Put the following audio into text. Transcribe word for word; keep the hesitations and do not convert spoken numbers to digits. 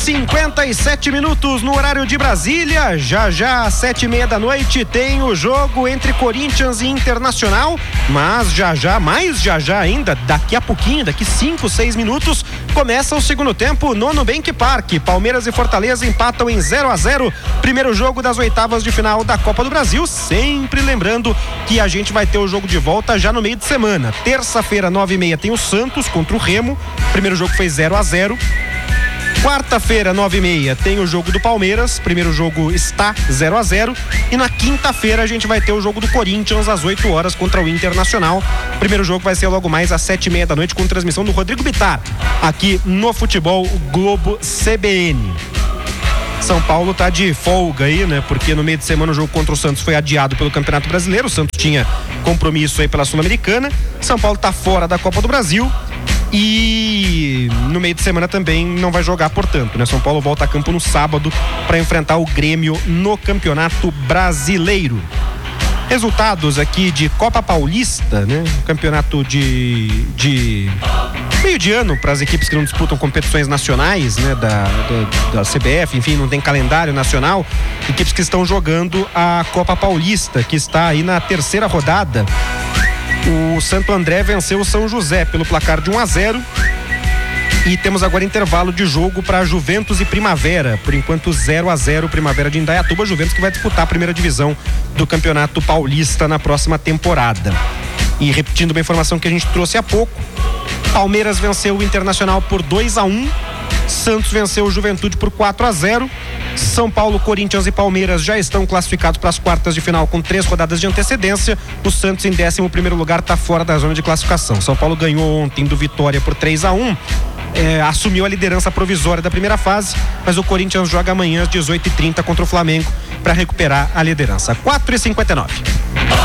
cinquenta e sete minutos no horário de Brasília. Já já às sete e meia da noite tem o jogo entre Corinthians e Internacional, mas já já, mais já já ainda, daqui a pouquinho, daqui cinco, seis minutos, começa o segundo tempo no Nubank Park. Palmeiras e Fortaleza empatam em zero a zero, primeiro jogo das oitavas de final da Copa do Brasil. Sempre lembrando que a gente vai ter o jogo de volta já no meio de semana. Terça-feira, nove e meia, tem o Santos contra o Remo, primeiro jogo foi zero a zero. Quarta-feira, nove e meia, tem o jogo do Palmeiras, primeiro jogo está zero a zero, e na quinta-feira a gente vai ter o jogo do Corinthians às oito horas contra o Internacional. Primeiro jogo vai ser logo mais às sete e meia da noite, com transmissão do Rodrigo Bittar aqui no Futebol Globo C B N. São Paulo tá de folga aí, né? Porque no meio de semana o jogo contra o Santos foi adiado pelo Campeonato Brasileiro. O Santos tinha compromisso aí pela Sul-Americana. São Paulo tá fora da Copa do Brasil. E no meio de semana também não vai jogar, portanto, né? São Paulo volta a campo no sábado para enfrentar o Grêmio no Campeonato Brasileiro. Resultados aqui de Copa Paulista, né? Campeonato de, de meio de ano para as equipes que não disputam competições nacionais, né? Da, da, da C B F, enfim, não tem calendário nacional. Equipes que estão jogando a Copa Paulista, que está aí na terceira rodada. O Santo André venceu o São José pelo placar de um a zero. E temos agora intervalo de jogo para Juventus e Primavera. Por enquanto zero a zero, Primavera de Indaiatuba. Juventus que vai disputar a primeira divisão do Campeonato Paulista na próxima temporada. E repetindo uma informação que a gente trouxe há pouco, Palmeiras venceu o Internacional por dois a um. Santos venceu o Juventude por quatro a zero. São Paulo, Corinthians e Palmeiras já estão classificados para as quartas de final com três rodadas de antecedência. O Santos, em décimo primeiro lugar, está fora da zona de classificação. São Paulo ganhou ontem do Vitória por três a um. É, assumiu a liderança provisória da primeira fase, mas o Corinthians joga amanhã às dezoito e trinta contra o Flamengo para recuperar a liderança. quatro e cinquenta e nove.